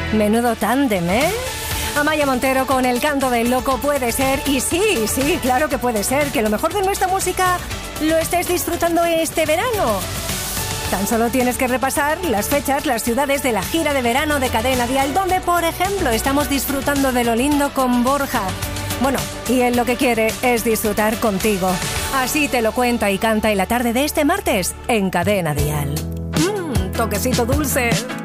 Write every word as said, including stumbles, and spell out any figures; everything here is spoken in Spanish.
Menudo tándem, ¿eh? Amaya Montero con El canto del loco. Puede ser, y sí, sí, claro que puede ser, que lo mejor de nuestra música lo estés disfrutando este verano. Tan solo tienes que repasar las fechas, las ciudades de la gira de verano de Cadena Dial, donde, por ejemplo, estamos disfrutando de lo lindo con Borja. Bueno, y él lo que quiere es disfrutar contigo. Así te lo cuenta y canta en la tarde de este martes en Cadena Dial. Mmm, toquecito dulce.